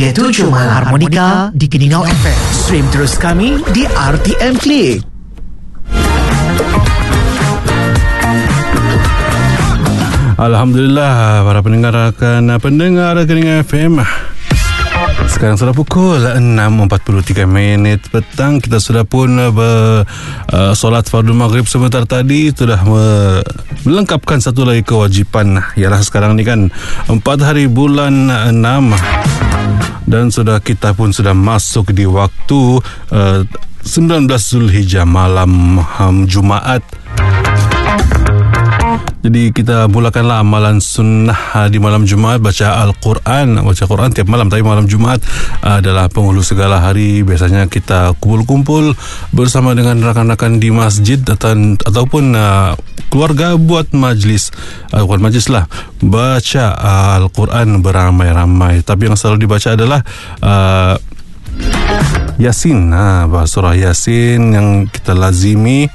Itu cuma harmonika di Keningau FM. Stream terus kami di RTM Klik. Alhamdulillah, para pendengar Keningau FM. Sekarang sudah pukul 6.43 petang. Kita sudah pun solat fardu maghrib sebentar tadi. Sudah melengkapkan satu lagi kewajipan. Ialah sekarang ni kan 4 hari bulan 6. Dan kita pun sudah masuk di waktu 19 Zulhijjah, malam Jumaat. Jadi kita mulakanlah amalan sunnah di malam Jumaat, baca Al-Quran. Baca Quran tiap malam, tapi malam Jumaat adalah penghulu segala hari. Biasanya kita kumpul-kumpul bersama dengan rakan-rakan di masjid ataupun keluarga buat majlis. Bukan majlis lah, baca Al-Quran beramai-ramai. Tapi yang selalu dibaca adalah Yasin, surah Yasin yang kita lazimi.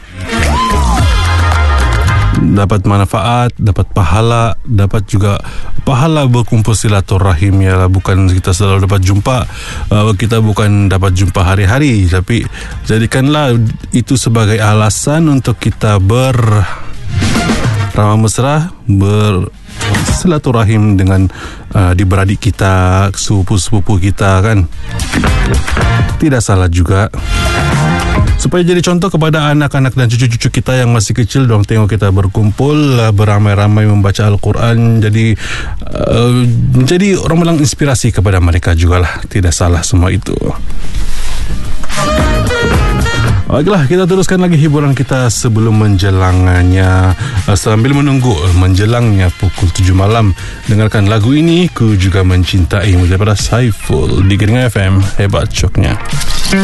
Dapat manfaat, dapat pahala, dapat juga pahala berkumpul silaturahim. Ialah bukan kita selalu dapat jumpa, kita bukan dapat jumpa hari-hari, tapi jadikanlah itu sebagai alasan untuk kita beramah mesra, bersilaturahim dengan adik-beradik kita, sepupu-sepupu kita kan. Tidak salah juga. Supaya jadi contoh kepada anak-anak dan cucu-cucu kita yang masih kecil, dong tengok kita berkumpul beramai-ramai membaca Al-Quran. Jadi menjadi orang bilang inspirasi kepada mereka jugalah. Tidak salah semua itu. Baiklah, kita teruskan lagi hiburan kita sebelum menjelangnya, sambil menunggu menjelangnya pukul 7 malam. Dengarkan lagu ini, Ku Juga Mencintai, daripada Saiful di Keningau FM. Hebat coknya.